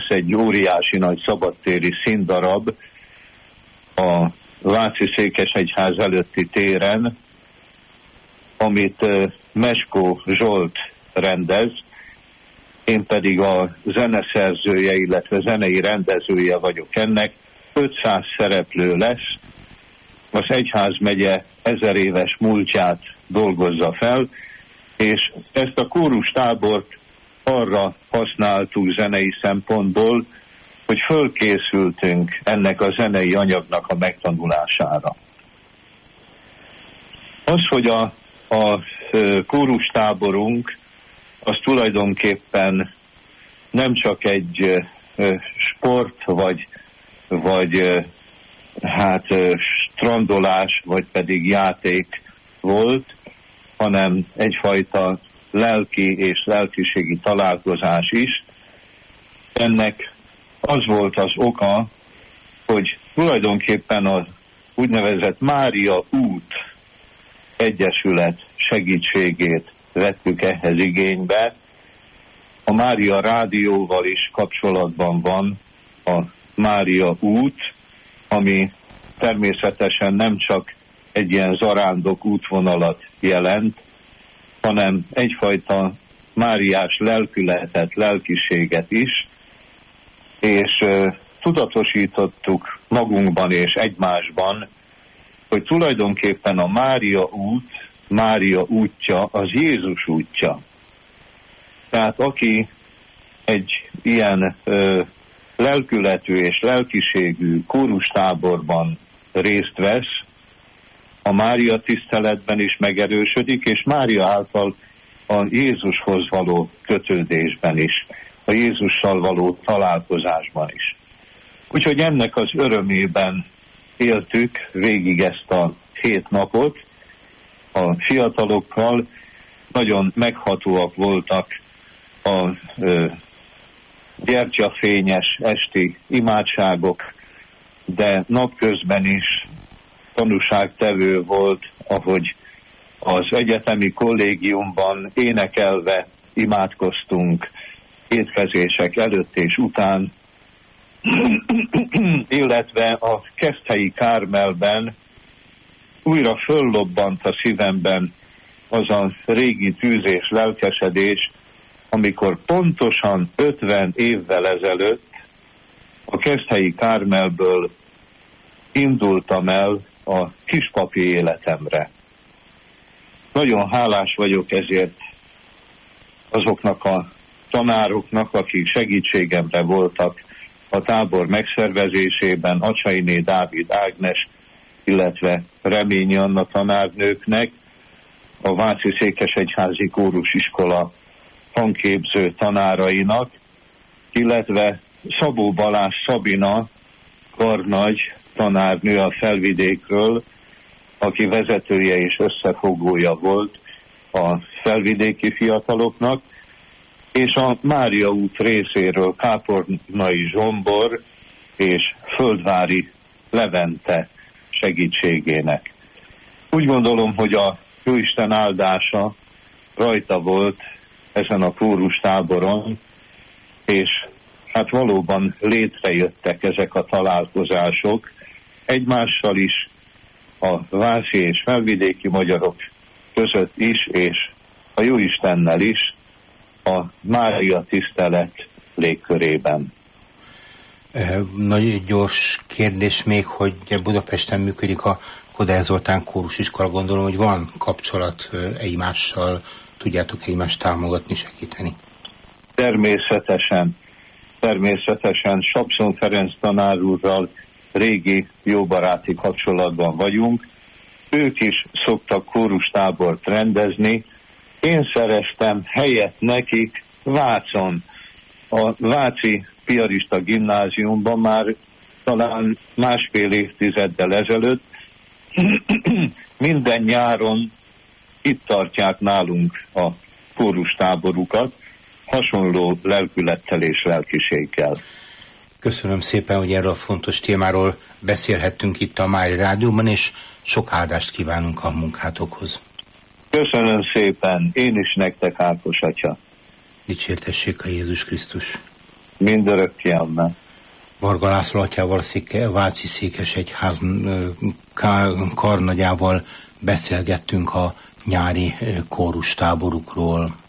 lesz egy óriási nagy szabadtéri színdarab a Váci Székesegyház előtti téren, amit Meskó Zsolt rendez, én pedig a zeneszerzője, illetve zenei rendezője vagyok ennek. 500 szereplő lesz, az egyházmegye 1000 éves múltját dolgozza fel, és ezt a kórustábort arra használtuk zenei szempontból, hogy fölkészültünk ennek a zenei anyagnak a megtanulására. Az, hogy a kórustáborunk az tulajdonképpen nem csak egy sport, vagy strandolás, vagy pedig játék volt, hanem egyfajta lelki és lelkiségi találkozás is. Ennek az volt az oka, hogy tulajdonképpen az úgynevezett Mária út egyesület segítségét vettük ehhez igénybe. A Mária rádióval is kapcsolatban van a Mária út, ami természetesen nem csak egy ilyen zarándok útvonalat jelent, hanem egyfajta máriás lelkületet, lelkiséget is, és tudatosítottuk magunkban és egymásban, hogy tulajdonképpen a Mária út, Mária útja az Jézus útja. Tehát aki egy ilyen lelkületű és lelkiségű kórustáborban részt vesz, a Mária tiszteletben is megerősödik, és Mária által a Jézushoz való kötődésben is, a Jézussal való találkozásban is. Úgyhogy ennek az örömében éltük végig ezt a 7 napot a fiatalokkal. Nagyon meghatóak voltak a gyertyafényes esti imádságok, de napközben is tanúságtevő volt, ahogy az egyetemi kollégiumban énekelve imádkoztunk étkezések előtt és után, illetve a Keszthelyi Kármelben újra föllobbant a szívemben az a régi tűz és lelkesedés, amikor pontosan 50 évvel ezelőtt a Keszthelyi Kármelből indultam el a kispapi életemre. Nagyon hálás vagyok ezért azoknak a tanároknak, akik segítségemre voltak a tábor megszervezésében, Acsainé Dávid Ágnes, illetve Reményi Anna tanárnőknek, a Váci Székesegyházi Kórusiskola hangképző tanárainak, illetve Szabó Balázs Szabina karnagy tanárnő a Felvidékről, aki vezetője és összefogója volt a felvidéki fiataloknak, és a Mária út részéről Kápornai Zsombor és Földvári Levente segítségének. Úgy gondolom, hogy a Jóisten áldása rajta volt ezen a kórustáboron, és hát valóban létrejöttek ezek a találkozások egymással is, a váci és felvidéki magyarok között is, és a Jóistennel is, a Mária tisztelet légkörében. Nagyon gyors kérdés még, hogy Budapesten működik a Kodály Zoltán kórusiskola. Gondolom, hogy van kapcsolat egymással, tudjátok egymást támogatni, segíteni? Természetesen Sapszon Ferenc tanár úrral régi jóbaráti kapcsolatban vagyunk. Ők is szoktak kórustábort rendezni. Én szereztem helyet nekik Vácon, a Váci Piarista Gimnáziumban már talán másfél évtizeddel ezelőtt. Minden nyáron itt tartják nálunk a kórustáborukat, hasonló lelkülettel és lelkiséggel. Köszönöm szépen, hogy erről a fontos témáról beszélhettünk itt a Mária Rádióban, és sok áldást kívánunk a munkátokhoz. Köszönöm szépen, én is nektek, Ákos atya. Dicsértessék a Jézus Krisztus. mindörökké Amen. Varga László atyával, Váci Székesegyház karnagyával beszélgettünk a nyári kórustáborukról.